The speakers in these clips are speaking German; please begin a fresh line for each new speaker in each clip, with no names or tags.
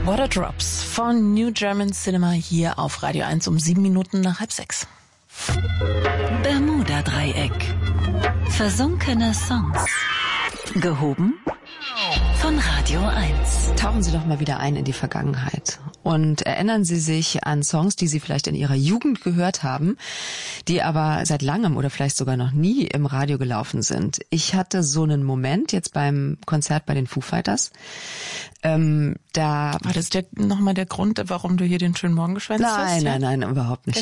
Water Drops von New German Cinema hier auf Radio 1 um 7 Minuten nach 5:30.
Bermuda-Dreieck. Versunkene Songs. Gehoben von Radio 1.
Tauchen Sie doch mal wieder ein in die Vergangenheit und erinnern Sie sich an Songs, die Sie vielleicht in Ihrer Jugend gehört haben, die aber seit langem oder vielleicht sogar noch nie im Radio gelaufen sind. Ich hatte so einen Moment jetzt beim Konzert bei den Foo Fighters.
War das nochmal der Grund, warum du hier den schönen Morgen geschwänzt hast?
Nein, überhaupt nicht.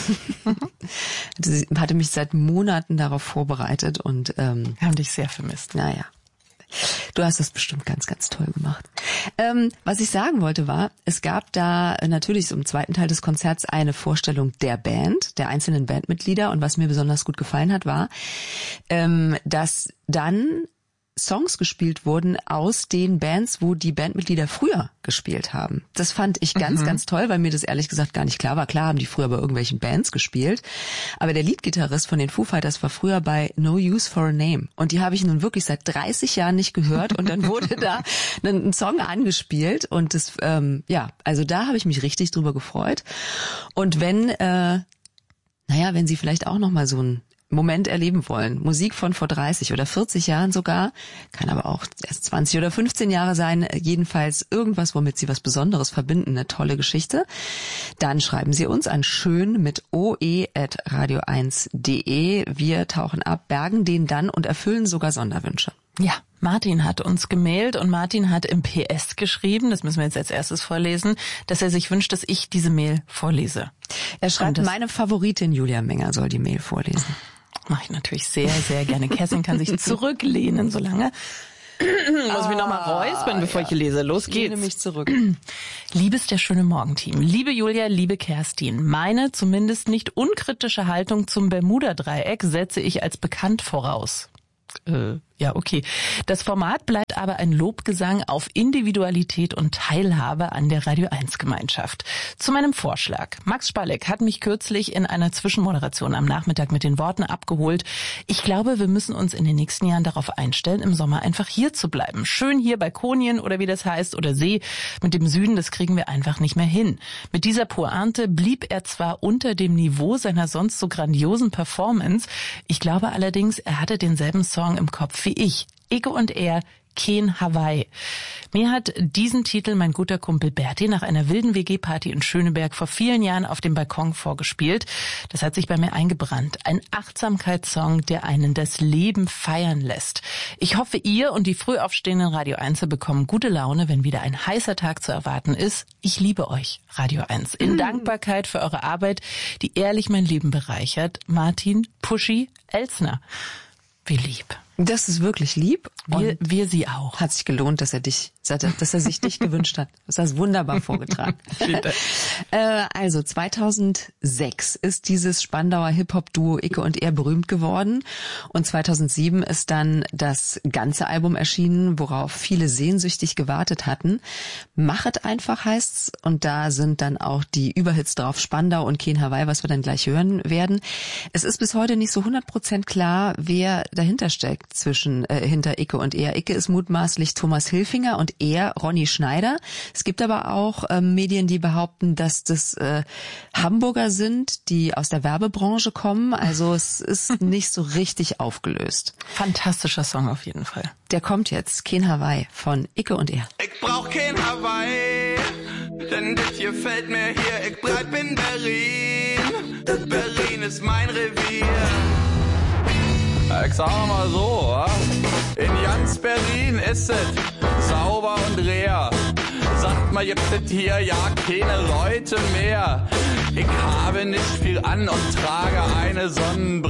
Hatte mich seit Monaten darauf vorbereitet und
haben dich sehr vermisst.
Naja. Du hast das bestimmt ganz, ganz toll gemacht. Was ich sagen wollte war, es gab da natürlich so im zweiten Teil des Konzerts eine Vorstellung der Band, der einzelnen Bandmitglieder. Und was mir besonders gut gefallen hat, war, dass dann Songs gespielt wurden aus den Bands, wo die Bandmitglieder früher gespielt haben. Das fand ich ganz, ganz toll, weil mir das ehrlich gesagt gar nicht klar war. Klar haben die früher bei irgendwelchen Bands gespielt, aber der Leadgitarrist von den Foo Fighters war früher bei No Use for a Name und die habe ich nun wirklich seit 30 Jahren nicht gehört und dann wurde da ein Song angespielt und das, also da habe ich mich richtig drüber gefreut. Und wenn Sie vielleicht auch noch mal so ein Moment erleben wollen. Musik von vor 30 oder 40 Jahren sogar, kann aber auch erst 20 oder 15 Jahre sein, jedenfalls irgendwas, womit Sie was Besonderes verbinden, eine tolle Geschichte. Dann schreiben Sie uns an schön mit oe@radio1.de. Wir tauchen ab, bergen den dann und erfüllen sogar Sonderwünsche.
Ja, Martin hat uns gemailt und Martin hat im PS geschrieben, das müssen wir jetzt als erstes vorlesen, dass er sich wünscht, dass ich diese Mail vorlese.
Er schreibt, meine Favoritin Julia Menger soll die Mail vorlesen.
Mache ich natürlich sehr, sehr gerne. Kerstin kann sich zurücklehnen, solange. Muss ich mich nochmal räuspern, bevor ich lese. Los geht's. Ich lehne
mich zurück.
Liebes der schöne Morgenteam, liebe Julia, liebe Kerstin, meine zumindest nicht unkritische Haltung zum Bermuda-Dreieck setze ich als bekannt voraus. Ja, okay. Das Format bleibt aber ein Lobgesang auf Individualität und Teilhabe an der Radio 1 Gemeinschaft. Zu meinem Vorschlag. Max Spalek hat mich kürzlich in einer Zwischenmoderation am Nachmittag mit den Worten abgeholt: Ich glaube, wir müssen uns in den nächsten Jahren darauf einstellen, im Sommer einfach hier zu bleiben. Schön hier bei Konien oder wie das heißt oder See. Mit dem Süden, das kriegen wir einfach nicht mehr hin. Mit dieser Pointe blieb er zwar unter dem Niveau seiner sonst so grandiosen Performance. Ich glaube allerdings, er hatte denselben Song im Kopf wie ich. Icke und er, Kein Hawaii. Mir hat diesen Titel mein guter Kumpel Berti nach einer wilden WG-Party in Schöneberg vor vielen Jahren auf dem Balkon vorgespielt. Das hat sich bei mir eingebrannt. Ein Achtsamkeitssong, der einen das Leben feiern lässt. Ich hoffe, ihr und die früh aufstehenden Radio 1 bekommen gute Laune, wenn wieder ein heißer Tag zu erwarten ist. Ich liebe euch, Radio 1. In Dankbarkeit für eure Arbeit, die ehrlich mein Leben bereichert. Martin Puschi Elsner. Wie lieb.
Das ist wirklich lieb.
Wir sie auch.
Hat sich gelohnt, dass er sich dich gewünscht hat. Das hast du wunderbar vorgetragen. Also 2006 ist dieses Spandauer Hip-Hop-Duo Icke und er berühmt geworden. Und 2007 ist dann das ganze Album erschienen, worauf viele sehnsüchtig gewartet hatten. Machet einfach heißt's. Und da sind dann auch die Überhits drauf, Spandau und Kein Hawaii, was wir dann gleich hören werden. Es ist bis heute nicht so 100% klar, wer dahinter steckt. Hinter Icke und er. Icke ist mutmaßlich Thomas Hilfinger und er Ronny Schneider. Es gibt aber auch Medien, die behaupten, dass das Hamburger sind, die aus der Werbebranche kommen. Also es ist nicht so richtig aufgelöst.
Fantastischer Song auf jeden Fall.
Der kommt jetzt, Kein Hawaii von Icke und er.
Ich brauch kein Hawaii, denn das hier fällt mir hier. Ich bleib in Berlin, Berlin ist mein Revier. Ich sag mal so, wa? In ganz Berlin ist es sauber und leer. Sagt mal, gibt es hier ja keine Leute mehr. Ich habe nicht viel an und trage eine Sonnenbrille.